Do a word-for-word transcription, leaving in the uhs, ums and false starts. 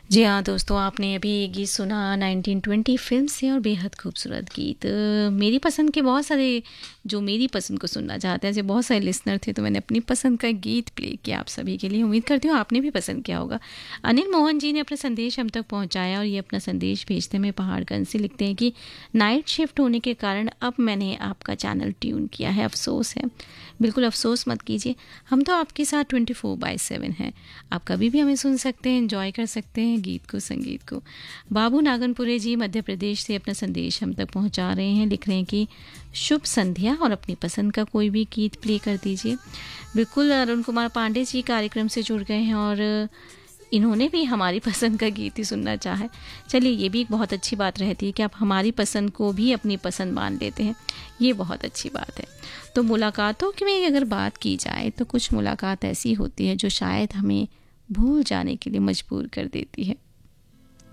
जी हाँ दोस्तों, आपने अभी ये गीत सुना नाइनटीन ट्वेंटी फ़िल्म से और बेहद खूबसूरत गीत। अ, मेरी पसंद के बहुत सारे जो मेरी पसंद को सुनना चाहते हैं, ऐसे बहुत सारे लिसनर थे, तो मैंने अपनी पसंद का गीत प्ले किया आप सभी के लिए। उम्मीद करती हूँ आपने भी पसंद किया होगा। अनिल मोहन जी ने अपना संदेश हम तक पहुँचाया और ये अपना संदेश भेजते में पहाड़गंज से लिखते हैं कि नाइट शिफ्ट होने के कारण अब मैंने आपका चैनल ट्यून किया है, अफसोस है। बिल्कुल अफसोस मत कीजिए, हम तो आपके साथ ट्वेंटी फोर बाई सेवन हैं। आप कभी भी हमें सुन सकते हैं, एंजॉय कर सकते हैं गीत को, संगीत को। बाबू नागनपुरे जी मध्य प्रदेश से अपना संदेश हम तक पहुंचा रहे हैं, लिख रहे हैं कि शुभ संध्या और अपनी पसंद का कोई भी गीत प्ले कर दीजिए। बिल्कुल अरुण कुमार पांडे जी कार्यक्रम से जुड़ गए हैं और इन्होंने भी हमारी पसंद का गीत ही सुनना चाहा है। चलिए, ये भी एक बहुत अच्छी बात रहती है कि आप हमारी पसंद को भी अपनी पसंद मान लेते हैं, ये बहुत अच्छी बात है। तो मुलाकातों की में अगर बात की जाए तो कुछ मुलाकात ऐसी होती है जो शायद हमें भूल जाने के लिए मजबूर कर देती है।